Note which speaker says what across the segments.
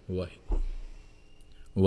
Speaker 1: वाहिगुरु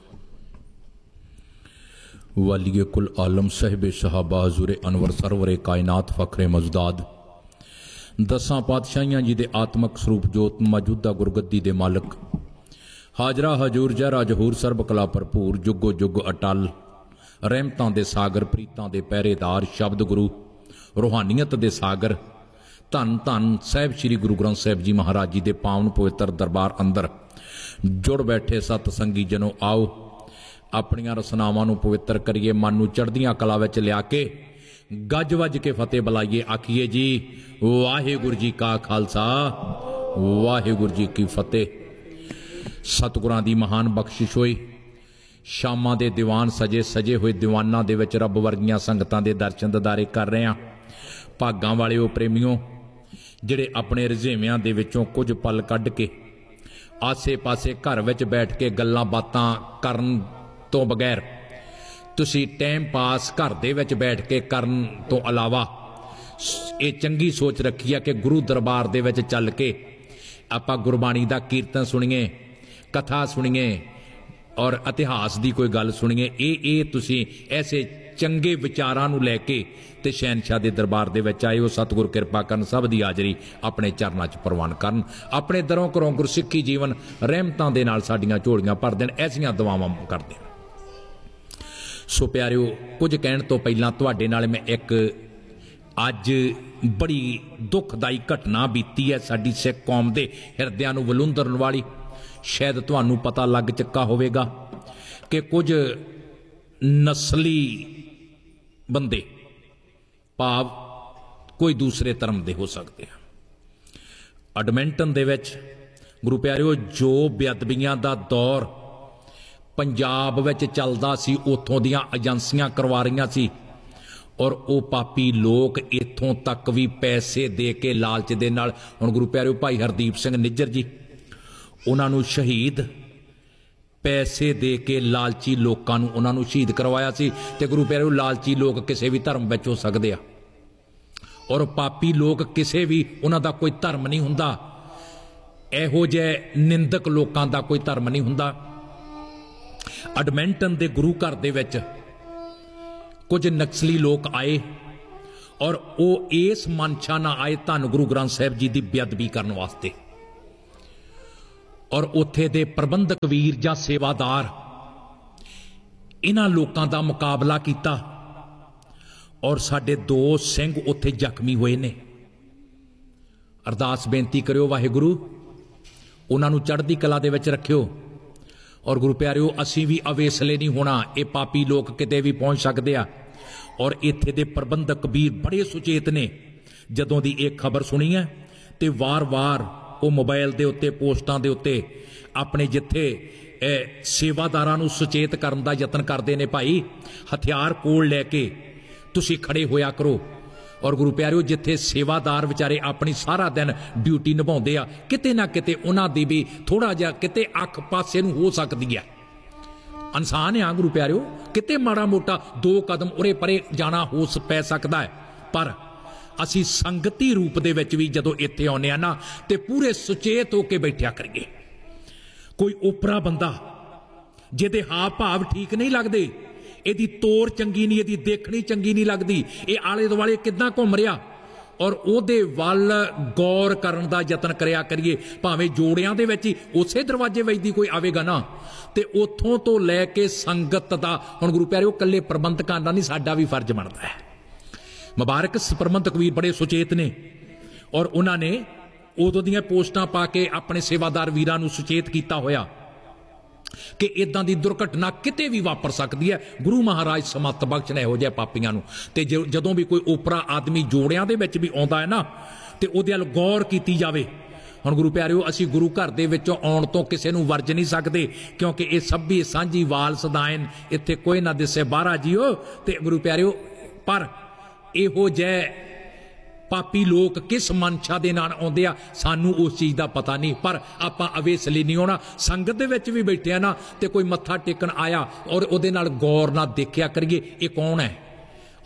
Speaker 1: वाहिगुरु वालिए कुल आलम साहिब सहाबा हजूर अनवर सरवरे कायनात फखरे मजदाद दसां पातशाहियां जी दे आत्मक स्वरूप जोत मौजूदा गुरगद्दी दे मालक हाजरा हजूर जहरा जहूर सरब कला भरपूर जुगो जुग अटल रहमतां दे सागर प्रीतां दे पहरेदार शब्द गुरु रूहानीयत दे सागर धन धन साहिब श्री गुरु ग्रंथ साहिब जी महाराज जी दे पावन पवित्र दरबार अंदर जुड़ बैठे सतसंगी जनों आओ अपनियां रसनावां नूं पवित्र करिए मन नूं चढ़दियां कला विच लिया के गज वज के फतेह बुलाइए आखिए जी वाहिगुरु जी का खालसा वाहिगुरु जी की फतेह। सतगुरां दी महान बख्शिश होई शामां दे दीवान सजे सजे हुए दीवानां दे विच रब वर्गियां संगतां दे दर्शन ददारे कर रहे हैं। भागां वालिओ प्रेमियों जिहड़े अपने रजेवियां दे विचों कुछ पल कढ के आसे पासे घर विच बैठ के गल्लां बातां करन तो बगैर तुसी टाइम पास घर दे विच बैठ के करन तो अलावा ये चंगी सोच रखी है कि गुरु दरबार दे विच चल के आपां गुरबाणी दा कीर्तन सुनिए कथा सुनिए और इतिहास की कोई गल सुनिए ये तुसी ऐसे चंगे विचारां नूं लैके ते शहनशाह दे दरबार दे विच आए हो। सतगुर कृपा करन सब दी हाजरी अपने चरनां च प्रवान करन अपने दरों घरों गुरसिੱਖੀ जीवन रहमतां दे नाल साडीआं झोलियां भर देण ऐसियां दुआवां कर देण। सो प्यारिओ कुछ कहण तो पहलां तुहाडे नाल मैं एक अज बड़ी दुखदाई घटना बीती है साडी सिख कौम दे हिरदिआं नूं वलुंदरन वाली। शायद तुहानूं पता लग चुका होवेगा कि कुछ नस्ली बंदे भाव कोई दूसरे धर्म दे हो सकते हैं। एडमिंटन दे विच गुरु प्यारिओ जो बेअदबियां दा दौर पंजाब विच चलदा सी उत्थों दियां एजेंसियां करवा रहीआं सी और वो पापी लोग इत्थों तक भी पैसे दे के लालच दे नाल हुण गुरु प्यारिओ भाई हरदीप सिंह निज्जर जी उन्हां नूं शहीद पैसे दे के लालची लोकां नूं उन्हां नूं शहीद करवाया सी। ते गुरु प्यारिओ लालची लोग किसी भी धर्म विच हो सकदे आ और पापी लोग किसी भी उन्हां दा कोई धर्म नहीं हुंदा। इहो जिहे निंदक लोकां दा कोई धर्म नहीं हुंदा। एडमिंटन दे गुरु घर दे विच कुछ नक्सली लोग आए और वो इस मनशा ना आए धन गुरु ग्रंथ साहिब जी की बेअदबी करने वास्ते और उत्थे दे प्रबंधक वीर जां सेवादार इन्हां लोकां दा मुकाबला कीता और साडे दो सिंह उत्थे जख्मी होए ने। अरदास बेनती करियो वाहिगुरु उन्हां नूं चढ़दी कला दे विच रखियो और गुरु प्यारिओ असीं भी अवेसले नहीं होना। ये पापी लोग किते भी पहुंच सकते आ और इत्थे दे प्रबंधक वीर बड़े सुचेत ने। जदों दी एक खबर सुनी है तो वार वार वो मोबाइल के उत्ते पोस्टां दे उत्ते अपने जिथे सेवादारां नूं सुचेत करन दा यतन करते हैं भाई हथियार कोल लैके तुसीं खड़े होया करो। और गुरु प्यारिओ जिथे सेवादार विचारे अपनी सारा दिन ड्यूटी निभाउंदे आ किते ना किते उन्हां दी भी थोड़ा जिहा किते अख पासे नूं हो सकदी है। इंसान आ गुरु प्यारिओ किते माड़ा मोटा दो कदम उरे परे जाना हो पै सकदा है पर असी संगती रूप दे विच भी जदों इत्थे आउंदे आ ना ते पूरे सुचेत होके बैठिया करिए। कोई ओपरा बंदा जिहदे हाव भाव ठीक नहीं लगदे इहदी तोर चंगी नहीं इहदी देखनी चंगी नहीं लगदी ये आले दुआले किदां घुम रिहा और उहदे वल गौर करन दा यतन करिया करिए। भावें जोड़ियां दे विच ही उसे दरवाजे विच दी कोई आवेगा ना ते उत्थों तो लैके संगत दा हुण गुरु प्यारिओ कल्ले प्रबंधकां दा नहीं साडा भी फर्ज बनदा है। मुबारक प्रबंधक वीर बड़े सुचेत ने और उन्होंने उदों दियां पोस्टां पा के अपने सेवादार वीरां नूं सुचेत किया होया कि इदां दी दुर्घटना किते भी वापर सकती है। गुरु महाराज समत बख्शण इहो जिहे पापियां नूं ते जदों भी कोई ओपरा आदमी जोड़ियां दे विच भी आउंदा है ना ते उहदे अल गौर कीती जावे। हुण गुरु प्यारिओ असीं गुरु घर दे विचों आउण तो किसे नूं वर्ज नहीं सकदे क्योंकि ये सभी सांझी वाल सदायन इत्थे कोई ना दिसे बाहरा जीओ ते गुरु प्यारिओ पर इहो जिहे पापी लोग किस मनशा दे नाल आउंदे आ सानू उस चीज़ का पता नहीं पर आपां अवेसले नहीं होना। संगत दे विच भी बैठे आ ना ते कोई मत्था टेकन आया और उहदे नाल गौर ना देखिया करिए ये कौन है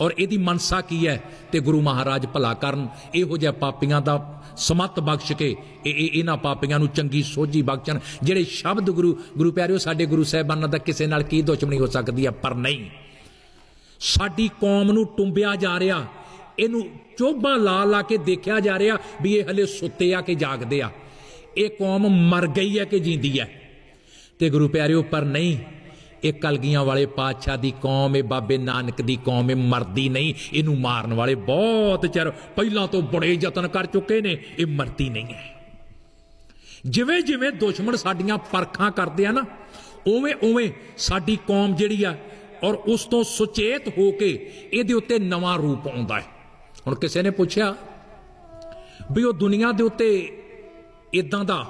Speaker 1: और इहदी मनसा की है, तो गुरु महाराज भला करन, इहो जिहे पापियां दा समत बख्श के इन्हां पापियां नूं चंगी सोझी बख्शण। जिहड़े शब्द गुरु प्यारिओ साडे गुरु साहिबानां दा किसे नाल की दुश्मनी हो सकदी है, पर नहीं, साडी कौम नूं टुंबिया जा रहा, इहनूं चोभा ला ला के देखिया जा रहा भी ये हले सुत्ते आ के जागदे आ, ये कौम मर गई है कि जींदी है। ते गुरु प्यारिओ पर नहीं, ये कलगियां वाले पातशाह दी कौम, ये बाबे नानक दी कौम, ये मरदी नहीं। इनू मारन वाले बहुत चिर पहलां तो बड़े यतन कर चुके ने, ये मरदी नहीं है। जिवें जिवें दुश्मन साडियां परखां करदे आ ना, उवें उवें साडी कौम जिहड़ी आ और उस तो सुचेत हो के इहदे उत्ते नवां रूप आउंदा है। हुण किसे ने पुछया भी वो दुनिया दे उत्ते इदां दा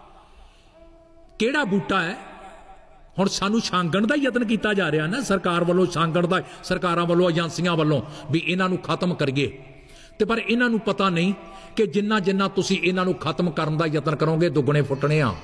Speaker 1: किहड़ा बूटा है। हुण सानू छांगण दा यतन किया जा रहा ना, सरकार वालों छांगण दा, सरकारां वालों, एजेंसियां वालों भी इन्हां नूं खत्म करिए, ते पर इन्हां नूं पता नहीं कि जिन्ना जिन्ना तुसीं इन्हां नूं खत्म करन दा यतन करोगे दुगने फुटने आ।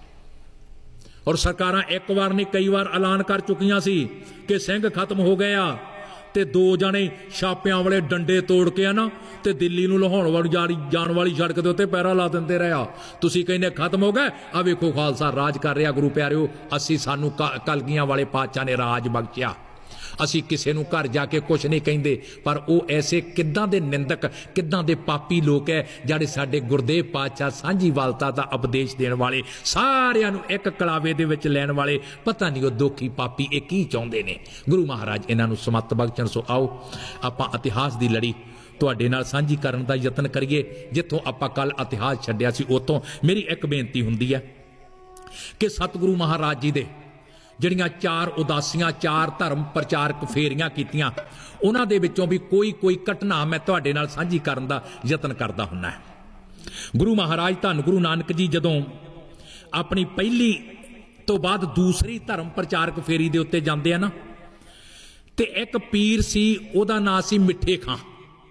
Speaker 1: और सरकारां एक बार नहीं कई बार ऐलान कर चुकियां सी कि सिंह खत्म हो गया, ते दो जने छापियां वाले डंडे तोड़ के ना ते दिल्ली नूं लाहौर वाली जाण वाली सड़क दे उत्ते पैरा ला दिंदे रहा। तुसीं कहंदे खत्म हो गए, आ वेखो खालसा राज कर रहा। गुरु प्यारिओ, असीं सानू कलगियां वाले पातशाह ने राज बख्शिया, असीं किसे नूं घर जाके कुछ नहीं कहिंदे, पर वो ऐसे किद्दां दे निंदक, किद्दां दे पापी लोग है जिहड़े साडे गुरदेव पातशाह सांझीवालता दा उपदेश देण वाले, सारियां नूं एक कलावे दे विच लैण वाले, पता नहीं वो दोखी पापी ये की चाहुंदे ने। गुरु महाराज इन्हां नूं समत बख्शण। सो आओ आपां इतिहास दी लड़ी तुहाडे नाल सांझी करन दा यतन करिए। जिथों आपां कल इतिहास छड्डिया सी उतों मेरी एक बेनती हुंदी है कि सतगुरु महाराज जी दे ਜਿਹੜੀਆਂ चार उदासियां, चार धर्म प्रचारक फेरियां कीतियां, उन्हां दे विचों भी कोई घटना मैं तुहाडे नाल सांझी करन दा यतन करदा हुन्ना है। गुरु महाराज धन गुरु नानक जी जदों अपनी पहली तो बाद दूसरी धर्म प्रचारक फेरी दे उत्ते जांदे आ ना, ते एक पीर सी, ओहदा नाम सी मिठे खां।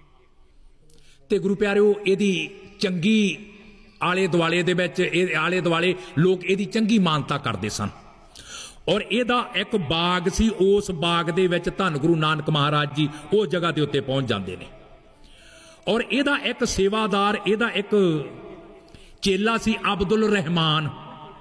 Speaker 1: ते गुरु प्यारिओ, इहदी चंगी आले दुआले दे विच, आले दुआले लोग इहदी चंगी मानता करदे सन। और इहदा एक बाग सी, उस बाग दे विच धन गुरु नानक महाराज जी उस जगह के उत्ते पहुंच जाते हैं। और इहदा एक सेवादार, इहदा एक चेला सी अब्दुल रहमान,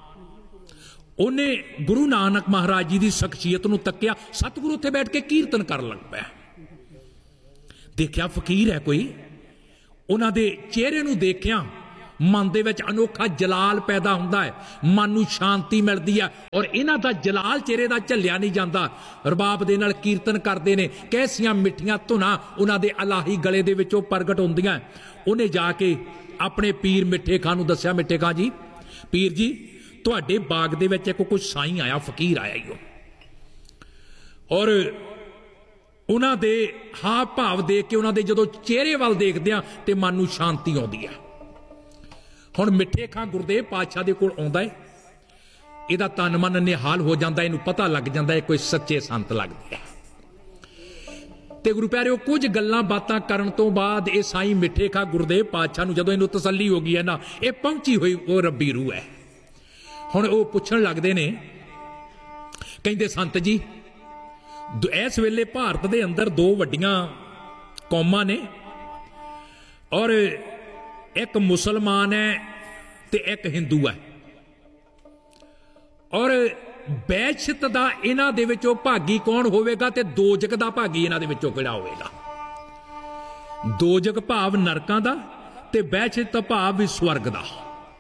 Speaker 1: उन्हें गुरु नानक महाराज जी की शख्सियत नूं तक्या, सतगुरु उत्थे बैठ के कीर्तन कर लग पाया। देखिया फकीर है कोई, उन्हां दे चेहरे नूं देखिया मन दे विच अनोखा जलाल पैदा हुंदा है, मन नूं शांति मिलदी है। और इन्हां दा जलाल चेहरे दा झल्लिया नहीं जांदा। रबाब दे नाल कीर्तन करदे ने, कैसियां मिठियां धुनां उन्हां दे इलाही गले दे विचों प्रगट हुंदियां। उन्हें जाके अपने पीर मिठे खां नूं दस्सिया, मिठे खां जी, पीर जी तुहाडे बाग दे विच एक कुछ साईं आया, फकीर आया ही, और उन्हां दे हाव भाव देख के, उन्हां दे जदों चेहरे वल देखदे आ ते मन नूं शांति आउंदी है। हुण मिठे खां गुरदेव पातशाह दे कोल आउंदा है, इहदा तन मन निहाल हो जांदा, इहनूं पता लग जांदा है कोई सच्चे संत लगदे आ। ते गुरु प्यारिओ, कुछ गल्लां बातां करन तो बाद ये साईं मिठे खां गुरदेव पातशाह नूं जदों इहनूं तसल्ली हो गई है ना, ये पहुंची हुई वो रब्बी रूह है। हुण वो पुछण लगदे ने, कहंदे संत जी इस वेले भारत दे अंदर दो वड्डियां कौमां ने, और एक मुसलमान है ते एक हिंदू है, और बैशत दा इन्हां दे विचों भागी कौन होवेगा ते दोजक दा भागी इन्हां दे विचों किहड़ा होवेगा। दोजक भाव नरकां दा ते बैशत भाव भी स्वर्ग दा,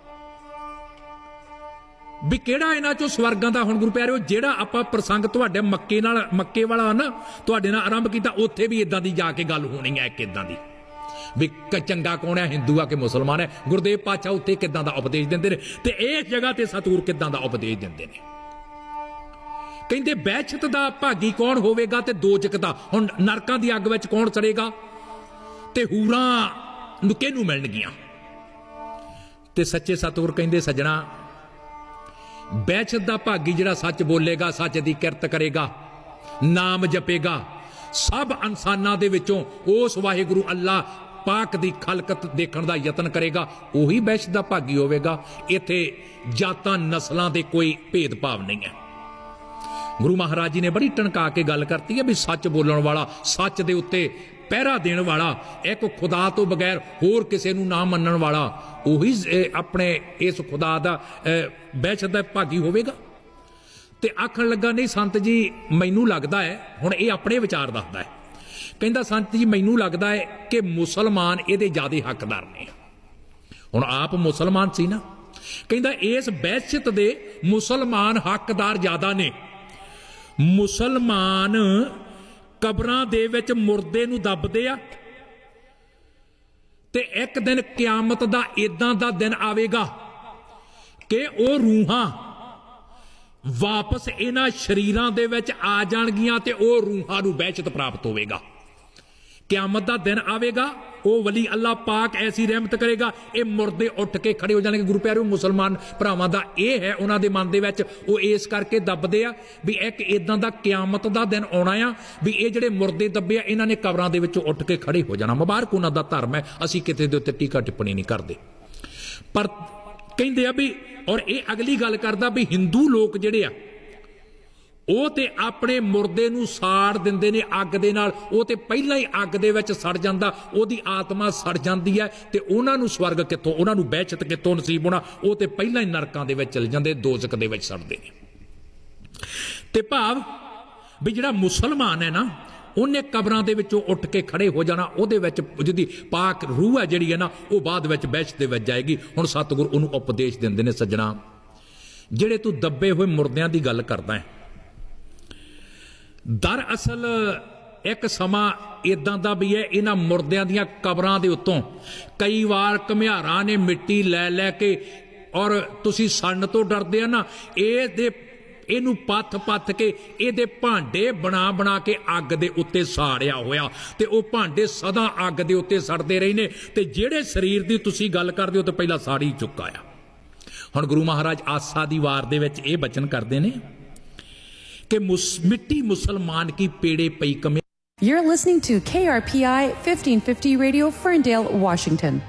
Speaker 1: भी किहड़ा इन्हां चों स्वर्गां दा। हुण गुरु प्यारिओ, जिहड़ा आपां प्रसंग तुहाडे मक्के वाला ना तुहाडे नाल आरंभ कीता, उत्थे भी इदां दी जाके गल होनी है, एक इदां दी भी चंगा कौन है, हिंदू आ कि मुसलमान है। गुरदेव पातशाह उत्थे किदां दा उपदेश दिंदे ने, ते इस जगह ते सतगुर किदां दा उपदेश दिंदे ने। कहंदे बैशत दा भागी कौन होवेगा ते दोजक दा। हुण नरकां दी अग विच कौन सड़ेगा ते हूरां नूं किहनूं मिलणगियां। ते सच्चे सतगुर कहंदे सज्जणा, बैशत दा भागी जिहड़ा सच बोलेगा, सच दी किरत करेगा, नाम जपेगा, सब इंसानां दे विचों उस वाहिगुरू अल्लाह पाक दी खलकत देखण दा यतन करेगा, उही बैशत दा भागी होवेगा। इत्थे जातां नस्लां दे कोई भेदभाव नहीं है। गुरु महाराज जी ने बड़ी टणका के गल करती है भी सच बोलण वाला, सच दे उत्ते पहरा देण वाला, एक खुदा तो बगैर होर किसे नूं ना मनण वाला, उही अपने इस खुदा दा वहशत दा भागी होवेगा। ते आखण लगा नहीं संत जी मैनू लगदा है, हुण ये अपने विचार दसदा है, कहंदा संत जी मैनू लगदा है कि मुसलमान इहदे ज़्यादा हकदार ने। हुण आप मुसलमान सी ना, कहंदा इस वहशत दे मुसलमान हकदार ज़्यादा ने। मुसलमान कबरां दे विच मुर्दे नूं दबदे आ ते एक दिन क्यामत दा इदां दा दिन आवेगा कि वो रूहां वापस इन्हां शरीरां दे विच आ जाणगियां ते वो रूहां नूं वहशत प्राप्त होवेगा। क्यामत दा दिन आवेगा, वो वली अल्लाह पाक ऐसी रहमत करेगा, ये मुर्दे उठ के खड़े हो जाएंगे। गुरु प्यारे मुसलमान भरावां दा ये है, उन्हां दे मन दे विच वो इस करके दबदे आ भी एक इदां दा क्यामत दा दिन आउणा आ भी ये जिहड़े मुर्दे दबे आ इन्हां ने कबरां दे विचों उठ के खड़े हो जाना। मुबारक उन्हां दा धर्म है, असीं किते दे उत्ते टीका टिप्पणी नहीं करदे। पर कहिंदे आ भी और ये अगली गल करदा भी हिंदू लोग जिहड़े आ ਉਹ ਤੇ ਆਪਣੇ ਮੁਰਦੇ ਨੂੰ ਸਾੜ ਦਿੰਦੇ ਨੇ ਅੱਗ ਦੇ ਨਾਲ, ਉਹ ਤੇ ਪਹਿਲਾਂ ਹੀ ਅੱਗ ਦੇ ਵਿੱਚ ਸੜ ਜਾਂਦਾ, ਉਹਦੀ ਆਤਮਾ ਸੜ ਜਾਂਦੀ ਹੈ ਤੇ ਉਹਨਾਂ ਨੂੰ ਸਵਰਗ ਕਿੱਥੋਂ, ਉਹਨਾਂ ਨੂੰ ਵਹਿਸ਼ਤ ਕਿੱਥੋਂ ਨਸੀਬ ਹੋਣਾ, ਉਹ ਤੇ ਪਹਿਲਾਂ ਹੀ ਨਰਕਾਂ ਦੇ ਵਿੱਚ ਚਲੇ ਜਾਂਦੇ, ਦੋਜ਼ਖ ਦੇ ਵਿੱਚ ਸੜਦੇ ਨੇ। ਤੇ ਭਾਵ ਵੀ ਜਿਹੜਾ ਮੁਸਲਮਾਨ ਹੈ ਨਾ ਉਹਨੇ ਕਬਰਾਂ ਦੇ ਵਿੱਚੋਂ ਉੱਠ ਕੇ ਖੜੇ ਹੋ ਜਾਣਾ, ਉਹਦੇ ਵਿੱਚ ਜਿਹਦੀ ਪਾਕ ਰੂਹ ਹੈ ਜਿਹੜੀ ਹੈ ਨਾ ਉਹ ਬਾਅਦ ਵਿੱਚ ਵਹਿਸ਼ਤ ਦੇ ਵਿੱਚ ਜਾਏਗੀ। ਹੁਣ ਸਤਿਗੁਰ ਉਹਨੂੰ ਉਪਦੇਸ਼ ਦਿੰਦੇ ਨੇ, ਸੱਜਣਾ ਜਿਹੜੇ ਤੂੰ ਦੱਬੇ ਹੋਏ ਮੁਰਦਿਆਂ ਦੀ ਗੱਲ ਕਰਦਾ ਹੈ, दरअसल एक समा इदां दा भी है, इन्हां मुर्दियां दियां कबरां दे उत्तों कई वार घुमियारां ने मिट्टी लै लै के और तुसी सड़न तो डरदे आ ना, ਇਹਨੂੰ ਪੱਥ ਕੇ ਇਹਦੇ ਭਾਂਡੇ ਬਣਾ ਕੇ ਅੱਗ ਦੇ ਉੱਤੇ ਸਾੜਿਆ ਹੋਇਆ ਤੇ ਉਹ ਭਾਂਡੇ ਸਦਾ ਅੱਗ ਦੇ ਉੱਤੇ ਸੜਦੇ ਰਹੇ ਨੇ ਤੇ ਜਿਹੜੇ ਸਰੀਰ ਦੀ ਤੁਸੀਂ ਗੱਲ ਕਰਦੇ ਹੋ ਤੇ ਪਹਿਲਾਂ ਸਾੜੀ ਚੁੱਕਾ ਆ। ਹੁਣ ਗੁਰੂ ਮਹਾਰਾਜ ਆਸਾ ਦੀ ਵਾਰ ਦੇ ਵਿੱਚ ਇਹ ਬਚਨ ਕਰਦੇ ਨੇ कि मिट्टी मुसलमान की पेड़े पई कमे।
Speaker 2: You're listening to KRPI 1550 Radio, Ferndale, Washington.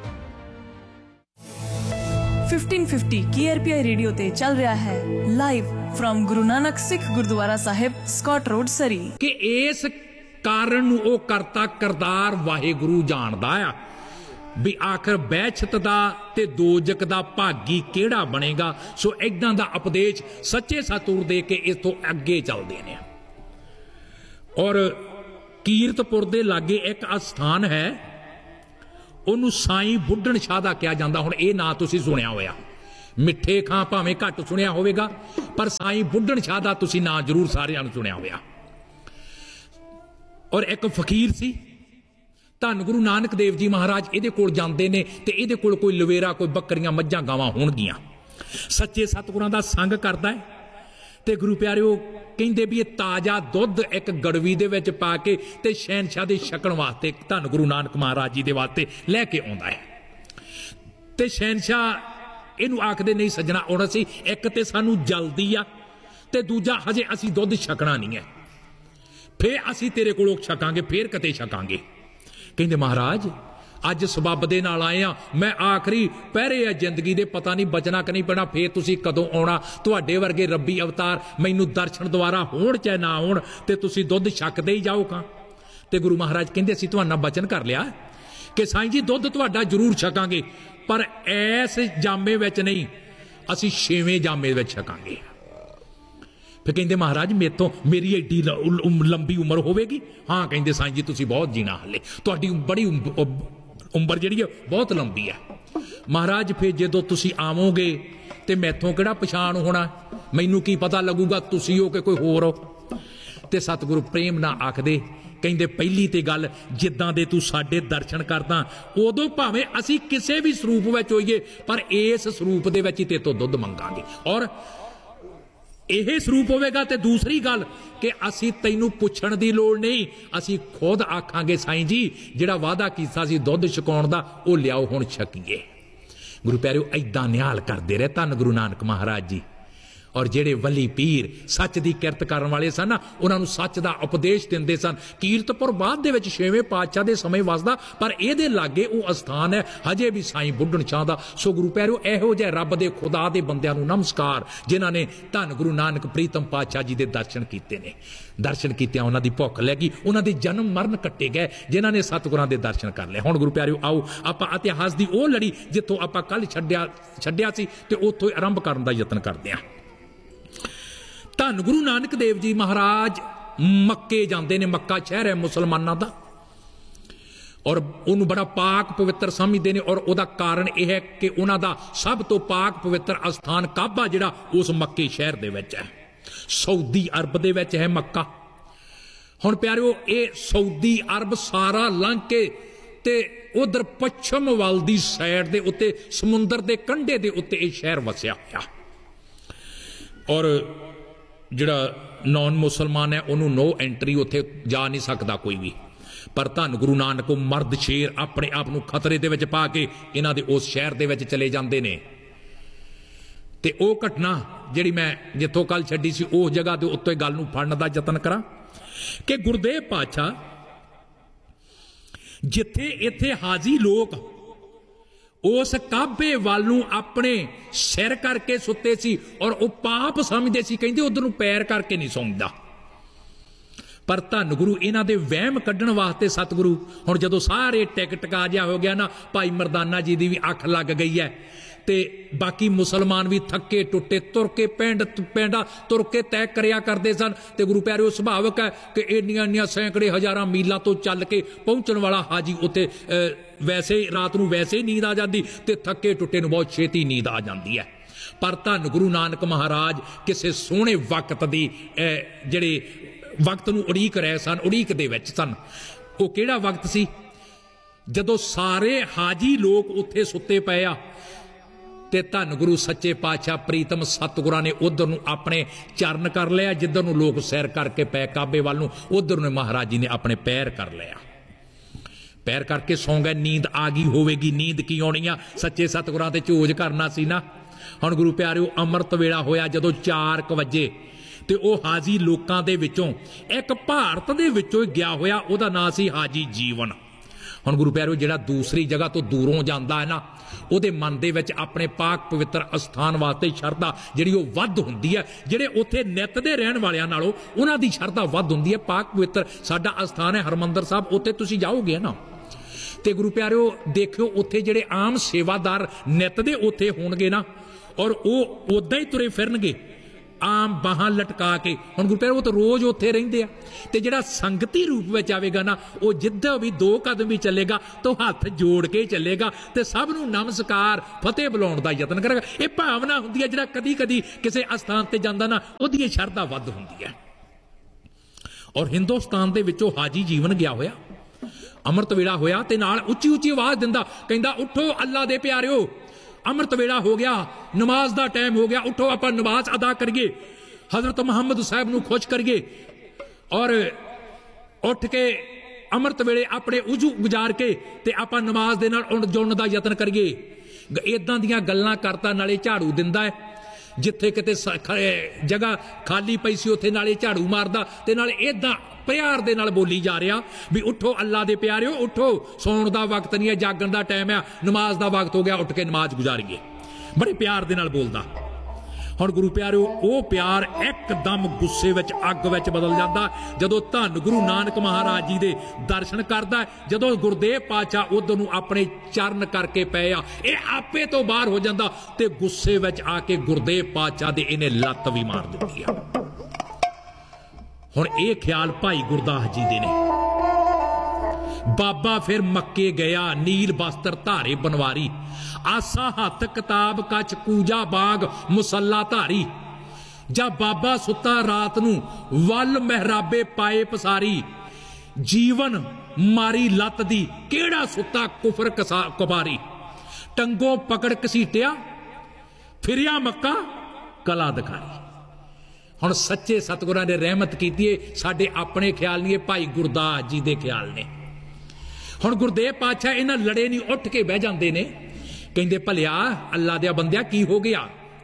Speaker 3: 1550 KRPI radio ते चल रहा है live from Guru Nanak Sikh gurdwara Sahib, Scott road, सरी।
Speaker 1: कि इस कारण नूं ओ करता करदार वाहिगुरु जानदा आ भी आखिर वहशत दा ते दोजक दा भागी किहड़ा बनेगा। सो इदां दा उपदेश सच्चे सतगुर दे के इस तों अगे चलदे ने। और कीरतपुर दे लागे एक अस्थान है, ਉਹਨੂੰ ਸਾਈਂ ਬੁੱਢਣ ਸ਼ਾਹ ਦਾ ਕਿਹਾ ਜਾਂਦਾ। ਹੁਣ ਇਹ ਨਾਂ ਤੁਸੀਂ ਸੁਣਿਆ ਹੋਇਆ, ਮਿੱਠੇ ਖਾਂ ਭਾਵੇਂ ਘੱਟ ਸੁਣਿਆ ਹੋਵੇਗਾ ਪਰ ਸਾਈਂ ਬੁੱਢਣ ਸ਼ਾਹ ਦਾ ਤੁਸੀਂ ਨਾਂ ਜ਼ਰੂਰ ਸਾਰਿਆਂ ਨੂੰ ਸੁਣਿਆ ਹੋਇਆ। ਔਰ ਇੱਕ ਫਕੀਰ ਸੀ, ਧੰਨ ਗੁਰੂ ਨਾਨਕ ਦੇਵ ਜੀ ਮਹਾਰਾਜ ਇਹਦੇ ਕੋਲ ਜਾਂਦੇ ਨੇ ਤੇ ਇਹਦੇ ਕੋਲ ਕੋਈ ਲਵੇਰਾ, ਕੋਈ ਬੱਕਰੀਆਂ ਮੱਝਾਂ ਗਾਵਾਂ ਹੋਣਗੀਆਂ, ਸੱਚੇ ਸਤਿਗੁਰਾਂ ਦਾ ਸੰਗ ਕਰਦਾ ਹੈ ਤੇ ਗੁਰੂ ਪਿਆਰਿਓ ਕਹਿੰਦੇ ਵੀ ਇਹ ਤਾਜ਼ਾ ਦੁੱਧ ਇੱਕ ਗੜਵੀ ਦੇ ਵਿੱਚ ਪਾ ਕੇ ਤੇ ਸ਼ਹਿਨशाह ਦੇ ਛਕਣ ਵਾਸਤੇ ਧੰਨ ਗੁਰੂ ਨਾਨਕ ਮਹਾਰਾਜ ਜੀ ਦੇ ਵਾਸਤੇ ਲੈ ਕੇ ਆਉਂਦਾ ਹੈ। ਤੇ ਸ਼ਹਿਨशाह ਇਹਨੂੰ ਆਖਦੇ ਨਹੀਂ ਸੱਜਣਾ, ਹੁਣ ਅਸੀਂ ਇੱਕ ਤੇ ਸਾਨੂੰ ਜਲਦੀ ਆ ਤੇ ਦੂਜਾ ਹਜੇ ਅਸੀਂ ਦੁੱਧ ਛਕਣਾ ਨਹੀਂ ਹੈ, ਫੇਰ ਅਸੀਂ ਤੇਰੇ ਕੋਲੋਂ ਛਕਾਂਗੇ, ਫੇਰ ਕਿਤੇ ਛਕਾਂਗੇ। ਕਹਿੰਦੇ ਮਹਾਰਾਜ ਅੱਜ ਸਬੱਬ ਦੇ ਨਾਲ ਆਏ ਆ, ਮੈਂ ਆਖਰੀ ਪਹਿਰੇ ਆ ਜ਼ਿੰਦਗੀ ਦੇ, ਪਤਾ ਨਹੀਂ ਬਚਣਾ ਕਿ ਨਹੀਂ ਪੈਣਾ, ਫੇਰ ਤੁਸੀਂ ਕਦੋਂ ਆਉਣਾ, ਤੁਹਾਡੇ ਵਰਗੇ ਰੱਬੀ ਅਵਤਾਰ ਮੈਨੂੰ ਦਰਸ਼ਨ ਦੁਆਰਾ ਹੋਣ ਚਾਹੇ ਨਾ ਹੋਣ ਤੇ ਤੁਸੀਂ ਦੁੱਧ ਛਕਦੇ ਹੀ ਜਾਓਗਾ। ਤੇ ਗੁਰੂ ਮਹਾਰਾਜ ਕਹਿੰਦੇ ਅਸੀਂ ਤੁਹਾਨੂੰ ਬਚਨ ਕਰ ਲਿਆ ਕਿ ਸਾਈਂ ਜੀ ਦੁੱਧ ਤੁਹਾਡਾ ਜ਼ਰੂਰ ਛਕਾਂਗੇ, ਪਰ ਐਸ ਜਾਮੇ ਵਿੱਚ ਨਹੀਂ, ਅਸੀਂ 6ਵੇਂ ਜਾਮੇ ਵਿੱਚ ਛਕਾਂਗੇ। ਫਿਰ ਕਹਿੰਦੇ ਮਹਾਰਾਜ ਮੇਥੋਂ ਮੇਰੀ ਏਡੀ ਲੰਬੀ ਉਮਰ ਹੋਵੇਗੀ? ਹਾਂ ਕਹਿੰਦੇ ਸਾਈਂ ਜੀ ਤੁਸੀਂ ਬਹੁਤ ਜੀਣਾ ਹਲੇ, ਤੁਹਾਡੀ ਬੜੀ ਉਮਰ ਜਿਹੜੀ ਹੈ ਬਹੁਤ ਲੰਬੀ ਹੈ। ਮਹਾਰਾਜ ਫਿਰ ਜਦੋਂ ਤੁਸੀਂ ਆਵੋਗੇ ਤੇ ਮੈਥੋਂ ਕਿਹੜਾ ਪਛਾਣ ਹੋਣਾ, ਮੈਨੂੰ ਕੀ ਪਤਾ ਲੱਗੂਗਾ ਤੁਸੀਂ ਹੋ ਕਿ ਕੋਈ ਹੋਰ ਹੋ। ਤੇ ਸਤਿਗੁਰੂ ਪ੍ਰੇਮ ਨਾਲ ਆਖਦੇ, ਕਹਿੰਦੇ ਪਹਿਲੀ ਤੇ ਗੱਲ ਜਿੱਦਾਂ ਦੇ ਤੂੰ ਸਾਡੇ ਦਰਸ਼ਨ ਕਰਦਾ ਉਦੋਂ ਭਾਵੇਂ ਅਸੀਂ ਕਿਸੇ ਵੀ ਸਰੂਪ ਵਿੱਚ ਹੋਈਏ ਪਰ ਇਸ ਸਰੂਪ ਦੇ ਵਿੱਚ ਹੀ ਤੇਤੋਂ ਦੁੱਧ ਮੰਗਾਂਗੇ ਔਰ ਇਹ ਸਰੂਪ ਹੋਵੇਗਾ। ਤੇ ਦੂਸਰੀ ਗੱਲ ਕਿ ਅਸੀਂ ਤੈਨੂੰ ਪੁੱਛਣ ਦੀ ਲੋੜ ਨਹੀਂ, ਅਸੀਂ ਖੁਦ ਆਖਾਂਗੇ ਸਾਈਂ ਜੀ ਜਿਹੜਾ ਵਾਅਦਾ ਕੀਤਾ ਸੀ ਦੁੱਧ ਛਕਾਉਣ ਦਾ ਉਹ ਲਿਆਓ ਹੁਣ ਛਕੀਏ। ਗੁਰੂ ਪਿਆਰਿਓ ਏਦਾਂ ਨਿਹਾਲ ਕਰਦੇ ਰਹੇ ਧੰਨ ਗੁਰੂ ਨਾਨਕ ਮਹਾਰਾਜ ਜੀ। और ਜਿਹੜੇ वली पीर सच की किरत करने वाले सन ना उन्होंने सच का उपदेश देंदे सन। कीरतपुर बाद दे विच 6वें पातशाह दे समय वसदा पर इहदे लागे वो अस्थान है हजे भी साईं बुढ़न शाह दा। सो गुरु पैरो इहो जिहे रब दे खुदा दे बंदियां नूं नमस्कार जिन्हां ने धन गुरु नानक प्रीतम पातशाह जी दे दर्शन कीते ने। दर्शन कीतियां उन्हां दी भुख लगी, उन्हां दे जन्म मरण कट्टे गए जिन्हां ने सतगुरां दे दर्शन कर लए। हुण गुरु प्यारिओ आओ आपां इतिहास दी ओह लड़ी जिੱਥੋਂ आपां कल छड्डिया सी ते उत्थों आरंभ करन दा यतन करदे हां। धन गुरु नानक देव जी महाराज मक्के जाते ने, मक्का शहर है मुसलमानों का और उन्होंने बड़ा पाक पवित्र समझते हैं और उसका कारण यह है कि उन्हों का सब तो पाक पवित्र अस्थान काबा जिहड़ा उस मक्के शहर दे विच है। सऊदी अरब दे विच है मक्का। हुण प्यारिओ ये सऊदी अरब सारा लंघ के ते उधर पश्चिम वाल दी साइड दे उत्ते समुंदर दे कंढे दे उत्ते ये शहर वसिया होया और जिहड़ा नॉन मुसलमान है उन्होंने नो एंट्री उत्थे जा नहीं सकता कोई भी। पर धन गुरु नानक मर्द शेर अपने आप को खतरे दे विच पा के इन्हां दे उस शहर दे विच चले जांदे ने। ते ओह घटना जिहड़ी मैं जिथों कल छड्डी सी उस जगह दे उत्ते गल नूं फड़न दा यतन करां कि गुरदेव पातशाह जिथे इत्थे हाजी लोग उस काबे वालू अपने सिर करके सुते सी और वह पाप समझते सी, कहते उधर नूं पैर करके नहीं सौंदा। पर धन गुरु इन्हां दे वहम कड्ढण वास्ते सतगुरु हुण जदों सारे टिकटका जिहा हो गया ना, भाई मरदाना जी दी भी अख लग गई है ते बाकी मुसलमान भी थके टुटे तुर के पिंडा तुर के तय करिया करते सन। ते गुरु प्यारिओ सुभावक है कि इन्नियां सैकड़े हज़ारां मीलों तो चल के पहुंचण वाला हाजी उत्ते वैसे रात नूं वैसे ही नींद आ जाती ते थके टुटे नूं बहुत छेती नींद आ जाती है। पर धन गुरु नानक महाराज किसी सोहणे वक्त की जिहड़े वक्त नूं उड़ीक रहे सन, उड़ीक दे विच सन। वो किहड़ा वक्त सी जदों सारे हाजी लोग उत्थे सुते पे आ ते धन गुरु सच्चे पातशाह प्रीतम सतगुरां ने उधर नूं अपने चरण कर लिया, जिधर नूं लोग सैर करके पै काबे वाल नूं उधर ने महाराज जी ने अपने पैर कर लिया। पैर करके सौ गए, नींद आ गई होवेगी। नींद की आउणी आ, सच्चे सतगुरां ते झोज करना सी ना। हुण गुरु प्यारिओ अमृत वेला होया जदों 4 वजे ते ओह हाजी लोकां दे विचों एक भारत दे विचों गया होया, उहदा नाम सी हाजी जीवन। हुण गुरु प्यारिओ जिहड़ा दूसरी जगह तो दूरों जांदा है ना, ਉਹਦੇ मन ਦੇ ਵਿੱਚ अपने पाक पवित्र अस्थान वास्ते शरधा ਜਿਹੜੀ ਉਹ ਵੱਧ ਹੁੰਦੀ ਹੈ। ਜਿਹੜੇ ਉੱਥੇ ਨਿਤ ਦੇ ਰਹਿਣ ਵਾਲਿਆਂ ਨਾਲੋਂ ਉਹਨਾਂ ਦੀ ਸ਼ਰਧਾ ਵੱਧ ਹੁੰਦੀ ਹੈ। पाक पवित्र ਸਾਡਾ ਅਸਥਾਨ ਹੈ ਹਰਮੰਦਰ ਸਾਹਿਬ, ਉੱਥੇ ਤੁਸੀਂ ਜਾਓਗੇ ਨਾ ਤੇ ਗੁਰੂ ਪਿਆਰਿਓ ਦੇਖਿਓ ਉੱਥੇ ਜਿਹੜੇ ਆਮ ਸੇਵਾਦਾਰ ਨਿਤ ਦੇ ਉੱਥੇ ਹੋਣਗੇ ਨਾ ਔਰ ਉਹ ਉਦਾਂ ਹੀ ਤੁਰੇ ਫਿਰਨਗੇ आम बाहां लटका के। हुण गुरु प्यारे वो तो रोज उत्थे रहिंदे आ ते जिहड़ा संगती रूप में आवेगा ना वो जिद्दां भी 2 कदम भी चलेगा तो हाथ जोड़ के चलेगा ते सब नूं नमस्कार फतेह बुलाउण दा यतन करेगा। ये भावना हुंदी है जिहड़ा कदी कदी किसी अस्थान ते जांदा ना उहदी शरधा वध हुंदी है। और हिंदुस्तान दे विचों हाजी जीवन गया होया, अमृत वेला होया ते नाल उच्ची उच्ची आवाज़ दिंदा कहंदा उठो अल्लाह दे प्यारिओ अमृत वेला हो गया, नमाज का टाइम हो गया, उठो आप नमाज अदा करिए, हजरत मुहम्मद साहब नूं खुश करिए और उठ के अमृत वेले अपने उजू गुजार के ते आप नमाज दे नाल जुड़न दा यतन करिए। इदां दियां गल्लां करता नाले झाड़ू दिंदा है, जिथे किते जगह खाली पई सी उत्थे नाले झाड़ू मारदा ते नाले इदां प्यार दे नाल बोली जा रहा भी उठो अल्लाह दे प्यारिओ उठो, सौण दा वक्त नहीं है, जागण दा टाइम है, नमाज दा वक्त हो गया, उठ के नमाज गुजारिए। बड़े प्यार दे नाल बोलदा। हुण गुरु प्यारिओ वो प्यार एकदम गुस्से विच अग विच बदल जाता जदों धन गुरु नानक महाराज जी दे दर्शन करदा, जदों गुरदेव पातशाह उधर नूं अपने चरण करके पे आ, ये आपे तो बाहर हो जाता ते गुस्से विच आके गुरदेव पातशाह दे इहने लत्त भी मार दित्ती आ। हुण ये ख्याल भाई गुरदास जी दे ने। बाबा फिर मक्के गया, नील वस्त्र धारे बनवारी, आसा हथ किताब कच कूजा बाग मुसल्ला धारी। जा बाबा सुता रात नूं वल महराबे पाए पसारी, जीवन मारी लत दी केड़ा सुता कुफर कुबारी। टंगों पकड़ घसीटिया फिरिया मक्का कला दिखाई। हुण सच्चे सतगुरां ने रहमत कीती है, साडे अपने ख्याल नहीं, भाई गुरदास जी दे ख्याल ने। हुण गुरदेव पातशाह इन्हां लड़े नहीं, उठ के बह जांदे ने, कहंदे भलिया अल्लाह दे बंदिया की हो गया,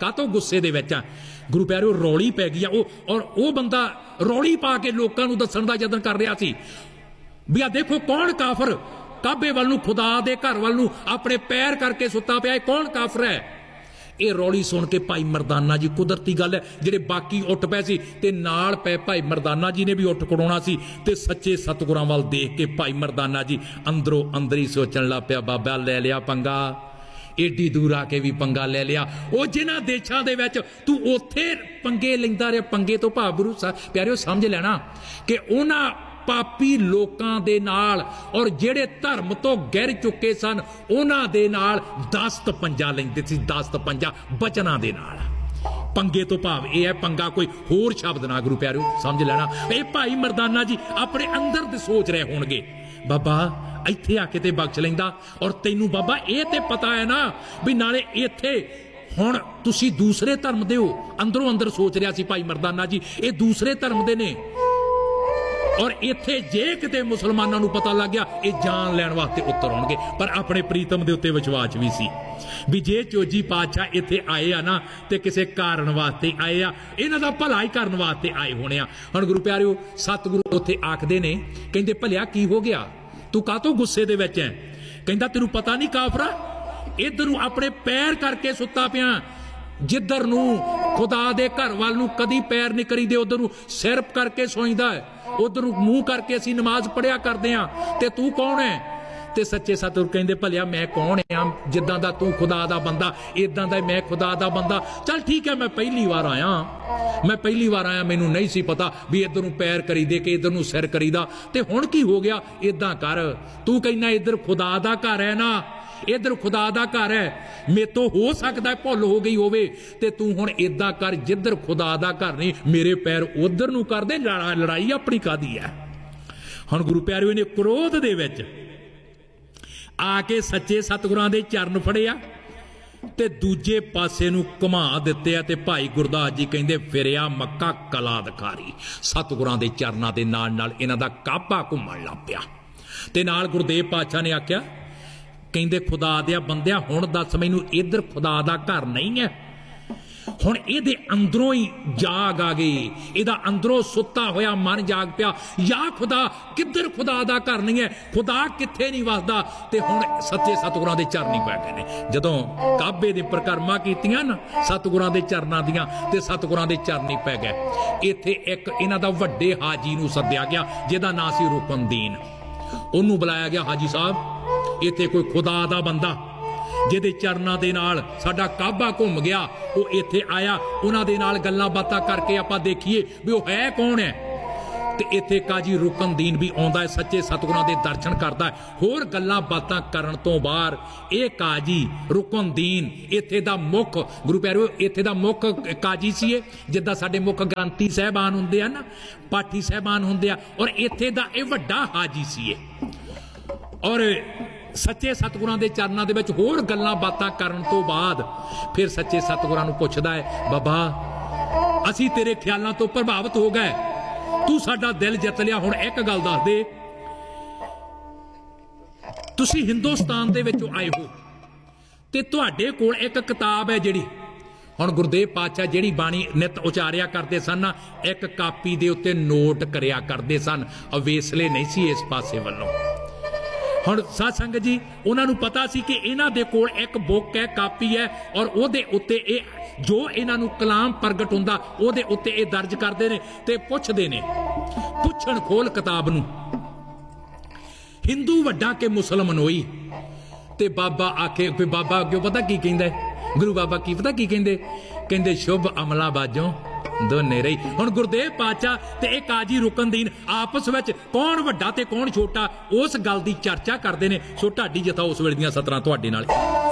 Speaker 1: ਕਾਹਤੋਂ ਗੁੱਸੇ ਦੇ ਵਿੱਚ ਆ ਗੁਰੂ ਪਿਆਰਿਓ ਰੌਲੀ ਪੈ ਗਈ ਆ ਉਹ ਬੰਦਾ ਰੌਲੀ ਪਾ ਕੇ ਲੋਕਾਂ ਨੂੰ ਦੱਸਣ ਦਾ ਯਤਨ ਕਰ ਰਿਹਾ ਸੀ ਵੀ ਆ ਦੇਖੋ ਕੌਣ ਕਾਫਰ ਕਾਬੇ ਵੱਲ ਨੂੰ ਖੁਦਾ ਦੇ ਘਰ ਵੱਲ ਨੂੰ ਆਪਣੇ ਪੈਰ ਕਰਕੇ ਸੁੱਤਾ ਪਿਆ ਕੌਣ ਕਾਫਰ ਹੈ। ਇਹ ਰੌਲੀ ਸੁਣ ਕੇ ਭਾਈ ਮਰਦਾਨਾ ਜੀ ਕੁਦਰਤੀ ਗੱਲ ਹੈ ਜਿਹੜੇ ਬਾਕੀ ਉੱਠ ਪਏ ਸੀ ਤੇ ਨਾਲ ਪਏ ਭਾਈ ਮਰਦਾਨਾ ਜੀ ਨੇ ਵੀ ਉੱਠ ਖੜੋਣਾ ਸੀ ਤੇ ਸੱਚੇ ਸਤਿਗੁਰਾਂ ਵੱਲ ਦੇਖ ਕੇ ਭਾਈ ਮਰਦਾਨਾ ਜੀ ਅੰਦਰੋਂ ਅੰਦਰੀ ਸੋਚਣ ਲੱਗ ਪਿਆ ਬਾਬਾ ਲੈ ਲਿਆ ਪੰਗਾ ਏਡੀ ਦੂਰ ਆ ਕੇ ਵੀ ਪੰਗਾ ਲੈ ਲਿਆ। ਉਹ ਜਿਨ੍ਹਾਂ ਦੇਸ਼ਾਂ ਦੇ ਵਿੱਚ ਤੂੰ ਉੱਥੇ ਪੰਗੇ ਲੈਂਦਾ ਰਿਹਾ ਪੰਗੇ ਤੋਂ ਭਾਵ ਗੁਰੂ ਪਿਆਰਿਓ ਸਮਝ ਲੈਣਾ ਕਿ ਉਹਨਾਂ ਪਾਪੀ ਲੋਕਾਂ ਦੇ ਨਾਲ ਔਰ ਜਿਹੜੇ ਧਰਮ ਤੋਂ ਗਿਰ ਚੁੱਕੇ ਸਨ ਉਹਨਾਂ ਦੇ ਨਾਲ ਦਸਤ ਪੰਜਾ ਲੈਂਦੇ ਸੀ ਦਸਤ ਪੰਜਾ ਬਚਨਾਂ ਦੇ ਨਾਲ। ਪੰਗੇ ਤੋਂ ਭਾਵ ਇਹ ਹੈ ਪੰਗਾ ਕੋਈ ਹੋਰ ਸ਼ਬਦ ਨਾ ਗੁਰੂ ਪਿਆਰਿਓ ਸਮਝ ਲੈਣਾ। ਇਹ ਭਾਈ ਮਰਦਾਨਾ ਜੀ ਆਪਣੇ ਅੰਦਰ ਦੇ ਸੋਚ ਰਹੇ ਹੋਣਗੇ ਬਾਬਾ ਇੱਥੇ ਆ ਕੇ ਤੇ ਬਖਸ਼ ਲੈਂਦਾ ਔਰ ਤੈਨੂੰ ਬਾਬਾ ਇਹ ਤੇ ਪਤਾ ਹੈ ਨਾ ਵੀ ਨਾਲੇ ਇੱਥੇ ਹੁਣ ਤੁਸੀਂ ਦੂਸਰੇ ਧਰਮ ਦੇ ਹੋ। ਅੰਦਰੋਂ ਅੰਦਰ ਸੋਚ ਰਿਹਾ ਸੀ ਭਾਈ ਮਰਦਾਨਾ ਜੀ ਇਹ ਦੂਸਰੇ ਧਰਮ ਦੇ ਨੇ ਔਰ ਇੱਥੇ ਜੇ ਕਿਤੇ ਮੁਸਲਮਾਨਾਂ ਨੂੰ ਪਤਾ ਲੱਗ ਗਿਆ ਇਹ ਜਾਨ ਲੈਣ ਵਾਸਤੇ ਉੱਤਰ ਆਉਣਗੇ। ਪਰ ਆਪਣੇ ਪ੍ਰੀਤਮ ਦੇ ਉੱਤੇ ਵਿਸ਼ਵਾਸ ਵੀ ਸੀ ਵੀ ਜੇ ਚੋਜੀ ਪਾਤਸ਼ਾਹ ਇੱਥੇ ਆਏ ਆ ਨਾ ਤੇ ਕਿਸੇ ਕਾਰਨ ਵਾਸਤੇ ਆਏ ਆ ਇਹਨਾਂ ਦਾ ਭਲਾ ਹੀ ਕਰਨ ਵਾਸਤੇ ਆਏ ਹੋਣੇ ਆ। ਹੁਣ ਗੁਰੂ ਪਿਆਰਿਓ ਸਤਿਗੁਰੂ ਉੱਥੇ ਆਖਦੇ ਨੇ ਕਹਿੰਦੇ ਭਲਿਆ ਕੀ ਹੋ ਗਿਆ ਤੂੰ ਕਾਹਤੋਂ ਗੁੱਸੇ ਦੇ ਵਿੱਚ ਹੈ। ਕਹਿੰਦਾ ਤੈਨੂੰ ਪਤਾ ਨਹੀਂ ਕਾਫਰਾ ਇੱਧਰ ਨੂੰ ਆਪਣੇ ਪੈਰ ਕਰਕੇ ਸੁੱਤਾ ਪਿਆ ਜਿੱਧਰ ਨੂੰ ਖੁਦਾ ਦੇ ਘਰ ਵੱਲ ਨੂੰ ਕਦੀ ਪੈਰ ਨਹੀਂ ਕਰੀਦੇ ਉਧਰ ਨੂੰ ਸਿਰ ਕਰਕੇ ਸੌਂਦਾ ਹੈ ਉਧਰ ਨੂੰ ਮੂੰਹ ਕਰਕੇ ਅਸੀਂ ਨਮਾਜ਼ ਪੜਿਆ ਕਰਦੇ ਆ ਤੇ ਤੂੰ ਕੌਣ ਹੈ। ਤੇ ਸੱਚੇ ਸਤਿਗੁਰ ਕਹਿੰਦੇ ਭਲਿਆ ਮੈਂ ਕੌਣ ਆ ਜਿੱਦਾਂ ਦਾ ਤੂੰ ਖੁਦਾ ਦਾ ਬੰਦਾ ਇਦਾਂ ਦਾ ਮੈਂ ਖੁਦਾ ਦਾ ਬੰਦਾ। ਚੱਲ ਠੀਕ ਹੈ ਮੈਂ ਪਹਿਲੀ ਵਾਰ ਆਇਆ ਮੈਨੂੰ ਨਹੀਂ ਸੀ ਪਤਾ ਵੀ ਇੱਧਰ ਨੂੰ ਪੈਰ ਕਰੀਦੇ ਕਿ ਇੱਧਰ ਨੂੰ ਸਿਰ ਕਰੀਦਾ ਤੇ ਹੁਣ ਕੀ ਹੋ ਗਿਆ ਇਦਾਂ ਕਰ ਤੂੰ ਕਹਿੰਦਾ ਇੱਧਰ ਖੁਦਾ ਦਾ ਘਰ ਹੈ ਨਾ ਇੱਧਰ ਖੁਦਾ ਦਾ ਘਰ ਹੈ ਮੇਤੋਂ ਹੋ ਸਕਦਾ ਭੁੱਲ ਹੋ ਗਈ ਹੋਵੇ ਤੇ ਤੂੰ ਹੁਣ ਏਦਾਂ ਕਰ ਜਿੱਧਰ ਖੁਦਾ ਦਾ ਘਰ ਨਹੀਂ ਮੇਰੇ ਪੈਰ ਉਧਰ ਨੂੰ ਕਰਦੇ ਲੜਾਈ ਆਪਣੀ ਕਾਦੀ ਹੈ। ਹੁਣ ਗੁਰੂ ਪਿਆਰਿਓ ਨੇ ਕ੍ਰੋਧ ਦੇ ਵਿੱਚ ਆ ਕੇ ਸੱਚੇ ਸਤਿਗੁਰਾਂ ਦੇ ਚਰਨ ਫੜਿਆ ਤੇ ਦੂਜੇ ਪਾਸੇ ਨੂੰ ਘੁਮਾ ਦਿੱਤੇ ਆ ਤੇ ਭਾਈ ਗੁਰਦਾਸ ਜੀ ਕਹਿੰਦੇ ਫਿਰਿਆ ਮੱਕਾ ਕਲਾਦਕਾਰੀ ਸਤਿਗੁਰਾਂ ਦੇ ਚਰਨਾਂ ਦੇ ਨਾਲ ਨਾਲ ਇਹਨਾਂ ਦਾ ਕਾਬਾ ਘੁੰਮਣ ਲੱਗ ਪਿਆ ਤੇ ਨਾਲ ਗੁਰਦੇਵ ਪਾਤਸ਼ਾਹ ਨੇ ਆਖਿਆ ਕਹਿੰਦੇ ਖੁਦਾ ਦਿਆ ਬੰਦਿਆ ਹੁਣ ਦੱਸ ਮੈਨੂੰ ਇੱਧਰ ਖੁਦਾ ਦਾ ਘਰ ਨਹੀਂ ਹੈ। ਹੁਣ ਇਹਦੇ ਅੰਦਰੋਂ ਹੀ ਜਾਗ ਆ ਗਈ ਇਹਦਾ ਅੰਦਰੋਂ ਸੁੱਤਾ ਹੋਇਆ ਮਨ ਜਾਗ ਪਿਆ ਯਾ ਖੁਦਾ ਕਿੱਧਰ ਖੁਦਾ ਦਾ ਘਰ ਨਹੀਂ ਹੈ ਖੁਦਾ ਕਿੱਥੇ ਨਹੀਂ ਵਸਦਾ। ਤੇ ਹੁਣ ਸੱਚੇ ਸਤਿਗੁਰਾਂ ਦੇ ਚਰਨੀ ਪੈ ਗਏ ਨੇ ਜਦੋਂ ਕਾਬੇ ਦੀ ਪਰਿਕਰਮਾ ਕੀਤੀਆਂ ਨਾ ਸਤਿਗੁਰਾਂ ਦੇ ਚਰਨਾਂ ਦੀਆਂ ਤੇ ਸਤਿਗੁਰਾਂ ਦੇ ਚਰਨੀ ਪੈ ਗਏ। ਇੱਥੇ ਇੱਕ ਇਹਨਾਂ ਦਾ ਵੱਡੇ ਹਾਜੀ ਨੂੰ ਸੱਦਿਆ ਗਿਆ ਜਿਹਦਾ ਨਾਂ ਸੀ ਰੁਕਨਦੀਨ। ਉਹਨੂੰ ਬੁਲਾਇਆ ਗਿਆ ਹਾਜੀ ਸਾਹਿਬ ਇੱਥੇ ਕੋਈ ਖੁਦਾ ਦਾ ਬੰਦਾ ਜਿਹਦੇ ਚਰਨਾਂ ਦੇ ਨਾਲ ਸਾਡਾ ਕਾਬਾ ਘੁੰਮ ਗਿਆ ਉਹ ਇੱਥੇ ਆਇਆ ਉਹਨਾਂ ਦੇ ਨਾਲ ਗੱਲਾਂ ਬਾਤਾਂ ਕਰਕੇ ਆਪਾਂ ਦੇਖੀਏ ਵੀ ਉਹ ਹੈ ਕੌਣ ਹੈ। ਤੇ ਇੱਥੇ ਕਾਜੀ ਰੁਕਨਦੀਨ ਵੀ ਆਉਂਦਾ ਹੈ ਸੱਚੇ ਸਤਿਗੁਰਾਂ ਦੇ ਦਰਸ਼ਨ ਕਰਦਾ ਹੈ। ਹੋਰ ਗੱਲਾਂ ਬਾਤਾਂ ਕਰਨ ਤੋਂ ਬਾਅਦ ਇਹ ਕਾਜੀ ਰੁਕਨਦੀਨ ਇੱਥੇ ਦਾ ਮੁੱਖ ਗੁਰੂ ਪਿਆਰਿਓ ਇੱਥੇ ਦਾ ਮੁੱਖ ਕਾਜੀ ਸੀ ਜਿੱਦਾਂ ਸਾਡੇ ਮੁੱਖ ਗ੍ਰੰਥੀ ਸਾਹਿਬਾਨ ਹੁੰਦੇ ਆ ਨਾ ਪਾਠੀ ਸਾਹਿਬਾਨ ਹੁੰਦੇ ਆ ਔਰ ਇੱਥੇ ਦਾ ਇਹ ਵੱਡਾ ਹਾਜੀ ਸੀ ਔਰ ਸੱਚੇ ਸਤਿਗੁਰਾਂ ਦੇ ਚਰਨਾਂ ਦੇ ਵਿੱਚ ਹੋਰ ਗੱਲਾਂ ਬਾਤਾਂ ਕਰਨ ਤੋਂ ਬਾਅਦ ਫਿਰ ਸੱਚੇ ਸਤਿਗੁਰਾਂ ਨੂੰ ਪੁੱਛਦਾ ਹੈ ਬਾਬਾ ਅਸੀਂ ਤੇਰੇ ਖਿਆਲਾਂ ਤੋਂ ਪ੍ਰਭਾਵਿਤ ਹੋ ਗਏ ਤੂੰ ਸਾਡਾ ਦਿਲ ਜਿੱਤ ਲਿਆ ਹੁਣ ਇੱਕ ਗੱਲ ਦੱਸ ਦੇ ਤੁਸੀਂ ਹਿੰਦੁਸਤਾਨ ਦੇ ਵਿੱਚੋਂ ਆਏ ਹੋ ਤੇ ਤੁਹਾਡੇ ਕੋਲ ਇੱਕ ਕਿਤਾਬ ਹੈ ਜਿਹੜੀ ਹੁਣ ਗੁਰਦੇਵ ਪਾਤਸ਼ਾਹ ਜਿਹੜੀ ਬਾਣੀ ਨਿਤ ਉਚਾਰਿਆ ਕਰਦੇ ਸਨ ਇੱਕ ਕਾਪੀ ਦੇ ਉੱਤੇ ਨੋਟ ਕਰਿਆ ਕਰਦੇ ਸਨ ਅਵੇਸਲੇ ਨਹੀਂ ਸੀ ਇਸ ਪਾਸੇ ਵੱਲੋਂ। ਹੁਣ ਸਾਧ ਸੰਗਤ ਜੀ ਉਹਨਾਂ ਨੂੰ ਪਤਾ ਸੀ ਕਿ ਇਹਨਾਂ ਦੇ ਕੋਲ ਇੱਕ ਬੁੱਕ ਹੈ ਕਾਪੀ ਹੈ ਔਰ ਉਹਦੇ ਉੱਤੇ ਇਹ ਜੋ ਇਹਨਾਂ ਨੂੰ ਕਲਾਮ ਪ੍ਰਗਟ ਹੁੰਦਾ ਉਹਦੇ ਉੱਤੇ ਇਹ ਦਰਜ ਕਰਦੇ ਨੇ ਤੇ ਪੁੱਛਦੇ ਨੇ ਪੁੱਛਣ ਖੋਲ ਕਿਤਾਬ ਨੂੰ ਹਿੰਦੂ ਵੱਡਾ ਕਿ ਮੁਸਲਮਾਨ ਹੋਈ ਤੇ ਬਾਬਾ ਆਖੇ ਕੋਈ ਬਾਬਾ ਅੱਗੇ ਪਤਾ ਕੀ ਕਹਿੰਦਾ ਗੁਰੂ ਬਾਬਾ ਕੀ ਪਤਾ ਕੀ ਕਹਿੰਦੇ ਸ਼ੁਭ ਅਮਲਾ ਬਾਜੋਂ ਦੋਨੇ ਰਹੀ। ਹੁਣ ਗੁਰਦੇਵ ਪਾਤਸ਼ਾਹ ਤੇ ਇਹ ਕਾਜੀ ਰੁਕਨਦੀਨ ਆਪਸ ਵਿੱਚ ਕੌਣ ਵੱਡਾ ਤੇ ਕੌਣ ਛੋਟਾ ਉਸ ਗੱਲ ਦੀ ਚਰਚਾ ਕਰਦੇ ਨੇ। ਸੋ ਢਾਡੀ ਜਥਾ ਉਸ ਵੇਲੇ ਦੀਆਂ ਸਤਰਾਂ ਤੁਹਾਡੇ ਨਾਲ